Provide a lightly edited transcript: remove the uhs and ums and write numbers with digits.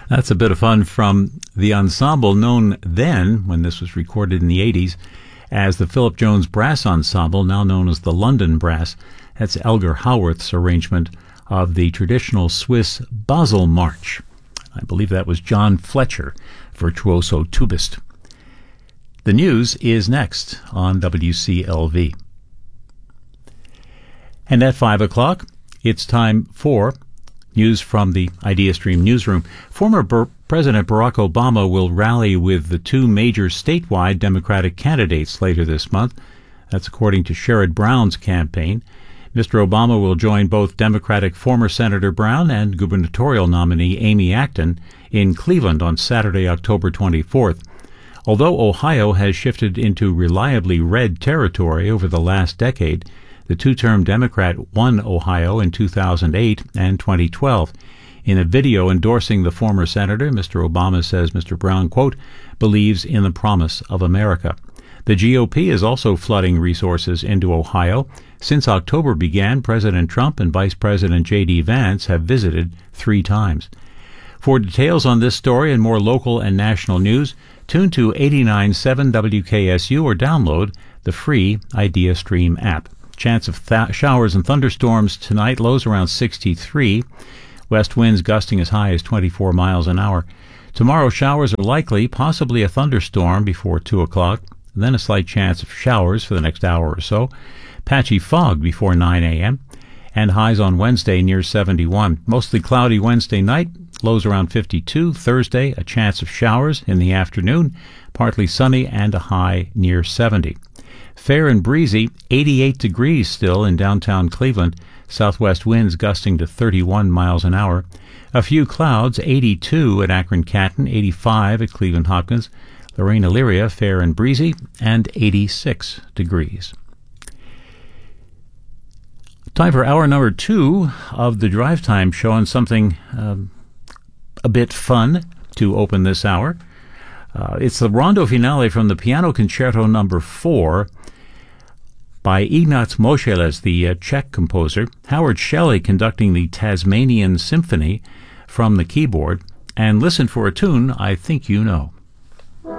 That's a bit of fun from the ensemble known then, when this was recorded in the 80s, as the Philip Jones Brass Ensemble, now known as the London Brass. That's Elgar Howarth's arrangement of the traditional Swiss Basel March. I believe that was John Fletcher, virtuoso tubist. The news is next on WCLV. And at 5 o'clock, it's time for news from the IdeaStream newsroom. Former President Barack Obama will rally with the two major statewide Democratic candidates later this month. That's according to Sherrod Brown's campaign. Mr. Obama will join both Democratic former Senator Brown and gubernatorial nominee Amy Acton in Cleveland on Saturday, October 24th. Although Ohio has shifted into reliably red territory over the last decade, the two-term Democrat won Ohio in 2008 and 2012. In a video endorsing the former senator, Mr. Obama says Mr. Brown, quote, believes in the promise of America. The GOP is also flooding resources into Ohio. Since October began, President Trump and Vice President J.D. Vance have visited 3 times. For details on this story and more local and national news, tune to 89.7 WKSU or download the free IdeaStream app. Chance of showers and thunderstorms tonight, lows around 63. West winds gusting as high as 24 miles an hour. Tomorrow, showers are likely, possibly a thunderstorm before 2 o'clock, then a slight chance of showers for the next hour or so. Patchy fog before 9 a.m., and highs on Wednesday near 71. Mostly cloudy Wednesday night, lows around 52. Thursday, a chance of showers in the afternoon, partly sunny and a high near 70. Fair and breezy, 88 degrees still in downtown Cleveland. Southwest winds gusting to 31 miles an hour. A few clouds, 82 at Akron-Canton, 85 at Cleveland-Hopkins. Lorraine-Elyria, fair and breezy, and 86 degrees. Time for hour number 2 of the Drive Time Show, and something a bit fun to open this hour. It's the rondo finale from the Piano Concerto No. 4 by Ignác Moscheles, the Czech composer. Howard Shelley conducting the Tasmanian Symphony from the keyboard. And listen for a tune I think you know.